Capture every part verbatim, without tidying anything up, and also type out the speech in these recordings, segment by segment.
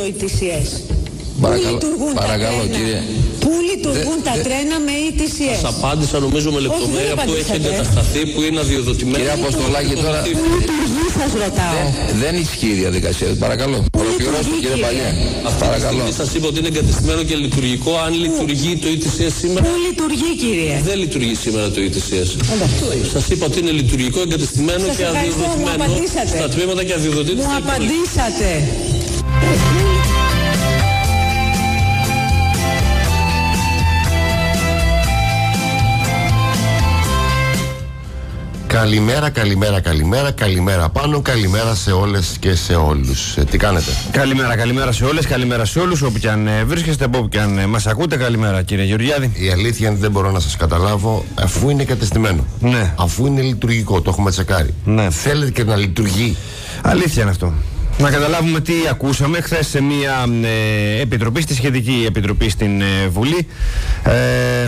το ι τι σι ες? Παρακαλώ, παρακαλώ κύριε. Πού λειτουργούν δε, τα δε, τρένα με ι τι σι ες? Σας απάντησα νομίζω με λεπτομέρεια που έχει εγκατασταθεί, που είναι αδειοδοτημένο. Κύριε Αποστολάκη, τώρα Πού λειτουργεί, σας ρωτάω. δεν, δεν ισχύει η διαδικασία. Παρακαλώ. Ολοκληρώστε κύριε Παλιά. Παρακαλώ. Σας είπα ότι είναι εγκατεστημένο και λειτουργικό. Αν λειτουργεί το ι τι σι ες σήμερα. Πού λειτουργεί, κύριε? Δεν λειτουργεί σήμερα το ι τι σι ες. Σας είπα ότι είναι λειτουργικό, εγκατεστημένο Σας και ευχαριστώ, μου αδειοδοτημένο απαντήσατε. στα τμήματα και αδειοδοτείται. Μου απαντήσατε. Καλημέρα, καλημέρα, καλημέρα, καλημέρα πάνω, καλημέρα σε όλες και σε όλους. Ε, τι κάνετε? Καλημέρα, καλημέρα σε όλες, καλημέρα σε όλους, όπου και αν ε, βρίσκεστε, από όπου και αν ε, μας ακούτε. Καλημέρα κύριε Γεωργιάδη. Η αλήθεια είναι δεν μπορώ να σας καταλάβω, αφού είναι κατεστημένο, Ναι. αφού είναι λειτουργικό, το έχουμε τσεκάρει. Ναι. Θέλετε και να λειτουργεί? Αλήθεια είναι αυτό. Να καταλάβουμε τι ακούσαμε χθες σε μια ε, επιτροπή, στη σχετική επιτροπή στην ε, Βουλή. Ε,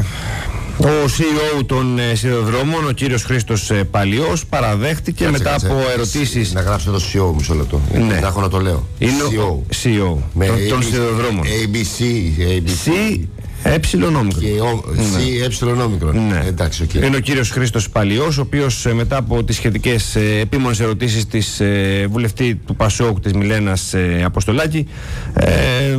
Ο σι ι ο των ε, σιδηροδρόμων, ο κύριος Χρήστος ε, Παλιός, παραδέχτηκε Κάτσε, μετά κάτσε. από ερωτήσεις. Να γράψω το σι ι ο μισό λεπτό. Ναι. Να έχω να το λέω. Είναι σι ι ο. ο σι ι ο Με των, των A B C, σιδηροδρόμων. έι μπι σι, έι μπι σι Σι εψιλονόμικρο. και σι εψιλονόμικρον. Ναι. Εντάξει, οκ. Είναι ο κύριος Χρήστος Παλιός, ο οποίος ε, μετά από τις σχετικές ε, επίμονες ερωτήσεις της ε, βουλευτή του Πασόκ, της Μιλένας ε, Αποστολάκη, ε,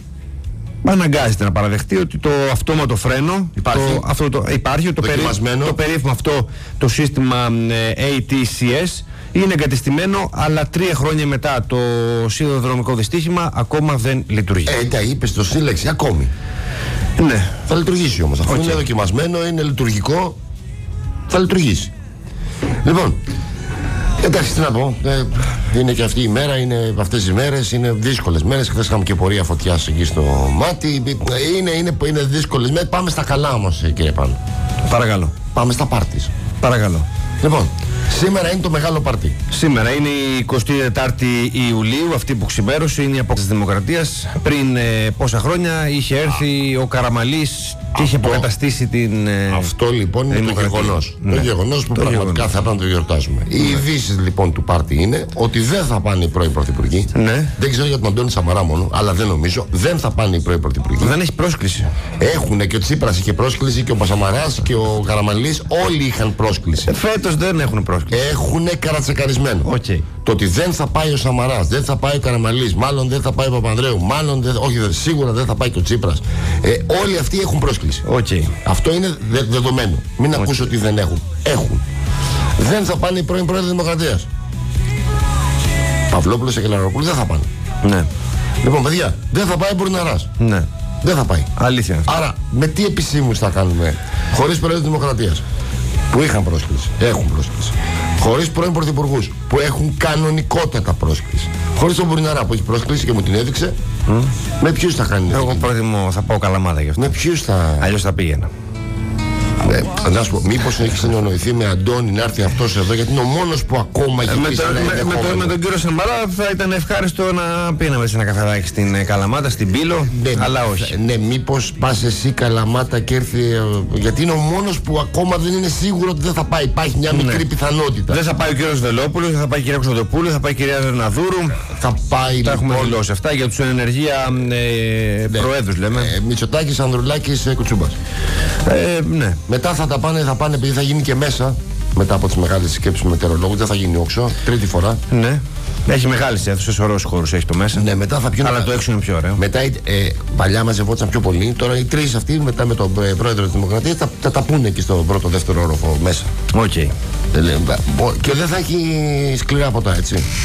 αναγκάζεται να παραδεχτεί ότι το αυτόματο φρένο Υπάρχει. το, αυτό το, υπάρχει το, περί, Δοκιμασμένο. το περίφημο αυτό το σύστημα ε, έι τι σι ες είναι εγκατεστημένο, αλλά τρία χρόνια μετά το σιδηροδρομικό δυστύχημα ακόμα δεν λειτουργεί. Ε, τα είπε στο σύλλεξη ακόμη. Ναι. Θα λειτουργήσει όμως. Αφού Okay. είναι δοκιμασμένο, είναι λειτουργικό, θα λειτουργήσει. Λοιπόν, εντάξει, τι να πω. Ε, είναι και αυτή η μέρα, είναι αυτές οι μέρες, είναι δύσκολες μέρες. Χθες είχαμε και πορεία φωτιάς εκεί στο μάτι. Είναι, είναι, είναι δύσκολες μέρες. Πάμε στα καλά όμως, κύριε Πάνο. Παρακαλώ. Πάμε στα πάρτις. Παρακαλώ. Λοιπόν, σήμερα είναι το μεγάλο πάρτι. Σήμερα είναι η εικοστή τέταρτη Ιουλίου, αυτή που ξημέρωσε, είναι η απόκτηση της Δημοκρατίας. Πριν ε, πόσα χρόνια είχε έρθει ο Καραμαλής και είχε αποκαταστήσει την. Ε, Αυτό λοιπόν είναι το Δημοκρατία. γεγονός. Ναι. Το γεγονός που Το πραγματικά γεγονός. θα πρέπει να το γιορτάζουμε. Οι ειδήσεις λοιπόν του πάρτι είναι ότι δεν θα πάνε οι πρώην πρωθυπουργοί. Ναι. Δεν ξέρω για τον Αντώνη Σαμαρά μόνο, αλλά δεν νομίζω. Δεν θα πάνε οι πρώην πρωθυπουργοί. Δεν έχει πρόσκληση. Έχουν και ο Τσίπρας είχε πρόσκληση και ο Πασαμαράς και ο Καραμαλής. Όλοι είχαν πρόσκληση. Φέτος δεν έχουν πρόσκληση. Έχουν καρατσεκαρισμένο. Okay. Το ότι δεν θα πάει ο Σαμαράς, δεν θα πάει ο Καραμαλής, μάλλον δεν θα πάει ο Παπανδρέου, μάλλον δεν, όχι, σίγουρα δεν θα πάει και ο Τσίπρας. Ε, όλοι αυτοί έχουν πρόσκληση. Okay. Αυτό είναι δε, δεδομένο. Μην okay. ακούσω ότι δεν έχουν. Έχουν. Δεν θα πάνε οι πρώην πρόεδροι Δημοκρατίας. Παυλόπουλος και Κελαροπούλου δεν θα πάνε. Ναι. Λοιπόν, παιδιά, δεν θα πάει ο Μπουρναράς. Ναι. Δεν θα πάει. Αλήθεια. Άρα, με τι επισήμους θα κάνουμε χωρίς πρόεδρο Δημοκρατίας που είχαν πρόσκληση, έχουν πρόσκληση. Χωρίς πρώην πρωθυπουργούς που έχουν κανονικότατα πρόσκληση. Χωρίς τον Μπουρναρά που έχει πρόσκληση και μου την έδειξε. Mm. Με ποιους θα κάνει? Εγώ προτιμώ, θα πάω Καλαμάτα γι' αυτό. Με ποιους θα. Αλλιώς θα πήγαινα. Ναι, να σου πω, μήπως έχει συνεννοηθεί με Αντώνη να έρθει αυτός εδώ, γιατί είναι ο μόνος που ακόμα έχει με, πει το, ένα με, με, το, ενδεχόμενο. με τον κύριο Σαμαρά θα ήταν ευχάριστο να πήγαμε σε ένα καφεδάκι στην ε, Καλαμάτα, στην Πύλο, Ναι, αλλά όχι. Ναι, μήπως πας εσύ Καλαμάτα και έρθει. ε, Γιατί είναι ο μόνος που ακόμα δεν είναι σίγουρο ότι δεν θα πάει. Υπάρχει μια μικρή Ναι. πιθανότητα. Δεν θα πάει ο κύριος Βελόπουλος, θα πάει η κυρία Κωνσταντοπούλου, θα πάει η κυρία Δερναδούρου. Θα πάει Τα έχουμε λοιπόν. δηλώσει αυτά για τους ενεργεία ε, Ναι. προέδρους, λέμε. Ε, Μητσοτάκης, Ανδρουλάκης, ε, Κουτσούμπας. Ε, ναι. Μετά θα τα πάνε, θα πάνε, επειδή θα γίνει και μέσα. Μετά από τις μεγάλες σκέψεις με μετεωρολόγους, δεν θα γίνει όξο. Τρίτη φορά. Ναι. Έχει μεγάλες αίθουσες, ωραίους χώρους έχει το μέσα. Ναι, μετά θα πιούν. Αλλά το έξω είναι πιο ωραίο. Μετά, ε, παλιά μαζευόταν πιο πολύ. Τώρα οι τρεις αυτοί, μετά με τον ε, πρόεδρο της Δημοκρατίας, θα, θα τα πούνε εκεί στο πρώτο, δεύτερο όροφο μέσα. Οκ. Okay. Και δεν θα έχει σκληρά ποτά, έτσι.